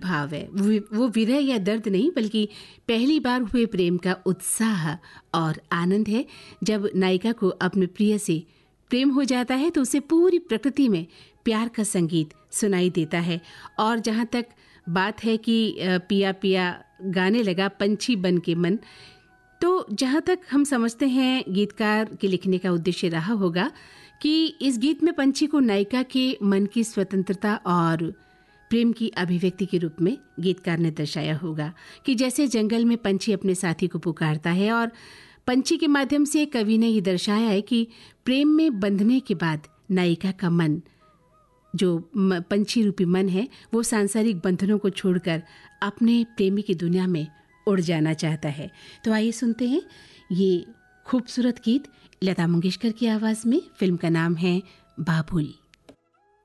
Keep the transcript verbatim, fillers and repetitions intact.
भाव है, वो वो विरह या दर्द नहीं बल्कि पहली बार हुए प्रेम का उत्साह और आनंद है। जब नायिका को अपने प्रिय से प्रेम हो जाता है तो उसे पूरी प्रकृति में प्यार का संगीत सुनाई देता है। और जहाँ तक बात है कि पिया पिया गाने लगा पंछी बन के मन, तो जहाँ तक हम समझते हैं गीतकार के लिखने का उद्देश्य रहा होगा कि इस गीत में पंछी को नायिका के मन की स्वतंत्रता और प्रेम की अभिव्यक्ति के रूप में गीतकार ने दर्शाया होगा कि जैसे जंगल में पंछी अपने साथी को पुकारता है और पंछी के माध्यम से कवि ने ये दर्शाया है कि प्रेम में बंधने के बाद नायिका का मन, जो पंछी रूपी मन है, वो सांसारिक बंधनों को छोड़कर अपने प्रेमी की दुनिया में उड़ जाना चाहता है। तो आइए सुनते हैं ये खूबसूरत गीत लता मंगेशकर की आवाज़ में। फिल्म का नाम है बाबुल।